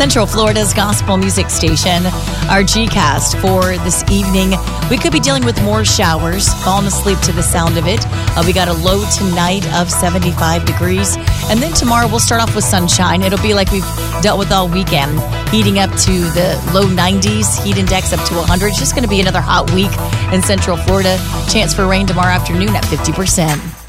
Central Florida's gospel music station. Our G-Cast for this evening. We could be dealing with more showers, falling asleep to the sound of it. We got a low tonight of 75 degrees. And then tomorrow we'll start off with sunshine. It'll be like we've dealt with all weekend, heating up to the low 90s, heat index up to 100. It's just going to be another hot week in Central Florida. Chance for rain tomorrow afternoon at 50%.